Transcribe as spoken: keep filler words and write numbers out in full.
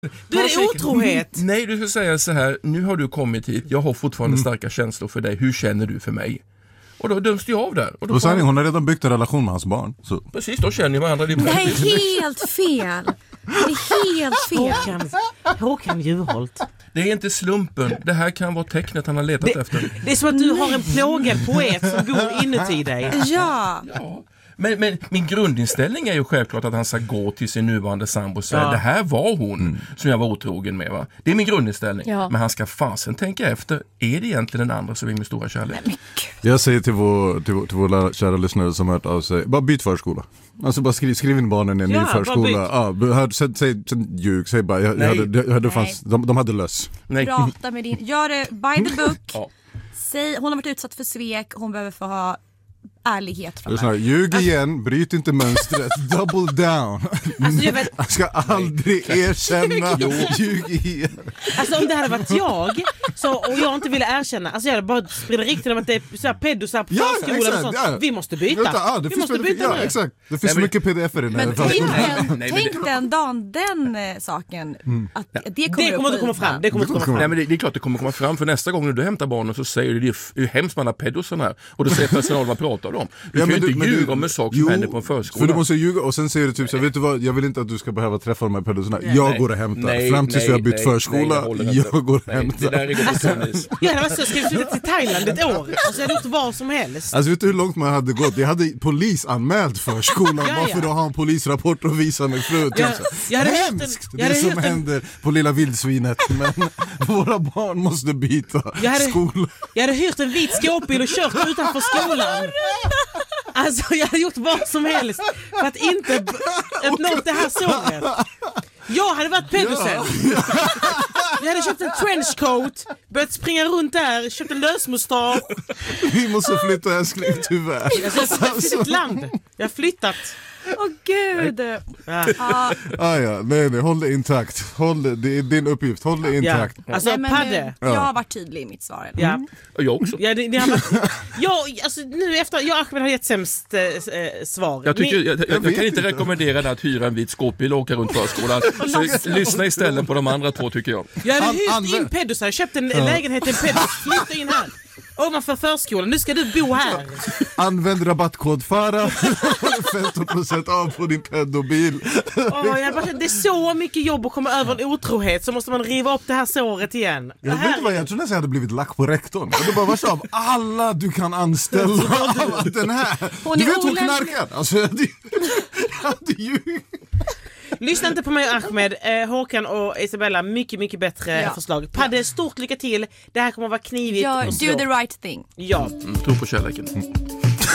Du är det otrohet. Nej, du ska säga så här. Nu har du kommit hit. Jag har fortfarande Mm. starka känslor för dig. Hur känner du för mig? Och då döms du av där. Och då Och sen, får... hon har redan byggt en relation med hans barn. Så. Precis, då känner jag varandra. Det Det här är helt fel. Det är helt fel. Håkan, Håkan Juholt. Det är inte slumpen. Det här kan vara tecknet han har letat Det, efter. det är som att du har en plågad poet som bor inuti dig. Ja. Ja. Men, men min grundinställning är ju självklart att han ska gå till sin nuvarande sambo och säga Ja. det här var hon mm. som jag var otrogen med. Va? Det är min grundinställning. Ja. Men han ska fasen tänka efter. Är det egentligen den andra som är min stora kärlek? Men Jag säger till vår, till, vår, till våra kära lyssnare som har hört av sig, bara byt förskola. Alltså bara skriv, skriv in barnen i en Ja, ny bara förskola. Ja, hör, säg, säg, säg ljug, säg bara, jag, jag hade, jag hade fanns, de, de hade löss. Nej. prata med din... Gör det by the book. Ja. Säg, hon har varit utsatt för svek. Hon behöver få ha ärlighet från Lyssna, mig. ljug igen, bryt inte mönstret, double down. Alltså, jag vet, Jag ska aldrig erkänna, ljug igen. Alltså om det hade varit jag så, och jag inte ville erkänna, alltså jag hade bara spridit riktigt om att det är så här pedosar på Ja, förskolan och exakt, sånt. ja. Vi måste byta. Vänta, ah, det Vi finns måste byta ja, nu. exakt. Det finns Nej, men- mycket pdf i den här men tänk förskolan. den, Nej, men tänk den dagen den eh, saken att det kommer, Det upp kommer på inte komma ytan. fram. Det kommer inte komma fram. Nej, men det, det är klart det kommer komma fram, för nästa gång när du hämtar barnen så säger du det är f- det är hemskt med alla pedosarna här och då säger personal vad pratar de om. Du Ja, kan ju men inte men ljuga om en sak som jo, händer på en förskola. För du måste ljuga och sen säger du typ så här, vet du vad, jag vill inte att du ska behöva träffa de här pedosarna. Jag Nej. går och hämtar. Nej, Fram tills nej, vi har bytt nej, förskola, nej, det håller inte. jag går och Nej, hämtar. det där är gått på tennis. Jag hade varit så, ska vi flytta till Thailand ett år? Alltså jag hade gjort vad som helst. Alltså vet du hur långt man hade gått? Jag hade polisanmält förskolan Ja, bara ja. för att ha en polisrapport och visa mig fru. Jag- jag hade hört en- Hemskt jag hade det som hört en- händer på lilla vildsvinet. Men våra barn måste byta Jag hade- skola. Jag hade hyrt en vit skåpbil och kört utanför skolan. Alltså jag hade gjort vad som helst för att inte b- öppna upp det här såret. Jag hade varit pedosen. Jag hade köpt en trenchcoat, börjat springa runt där, köpt en lösmustasch. Vi måste flytta älskling, tyvärr. Jag har flyttat till ett land. Jag har flyttat. Åh gud. Ja. Ja, Ah, ja, nej, nej, håll det intakt. Håll det, det är din uppgift, håll det Ja. intakt. Alltså nej, men, padde. eh, jag har varit tydlig i mitt svar. eller? Ja. Och jag också. Ja, det, det har varit, jag, alltså, nu efter, jag och Ahmed har gett sämst eh, svar. Jag, tycker, Ni- jag, jag, jag vet kan inte inte. rekommendera dig att hyra en vit skåpbil och åka runt förskolan. Så lyssna istället på de andra två tycker jag. Jag hade An- hyrt använd- in pedosar, jag köpte en lägenhet i en pedos, flytta in här. Ovanför förskolan, nu ska du bo här. Använd rabattkod FARA, femton procent av på din pedobil. Åh, jag bara, det är så mycket jobb att komma över en otrohet, så måste man riva upp det här såret igen. Jag Det vet inte här, vad, jag tror nästan jag hade blivit lack på rektorn. Jag hade bara varit av alla du kan anställa av den här. Hon Du är vet hon olämplig. knarkar. Alltså jag hade, jag hade ju... lyssna inte på mig och Ahmed, eh, Håkan och Isabella, mycket mycket bättre Ja. förslag. Padde, stort lycka till. Det här kommer att vara knivigt Gör, och do svårt. the right thing. Ja. Mm, tro på kärleken.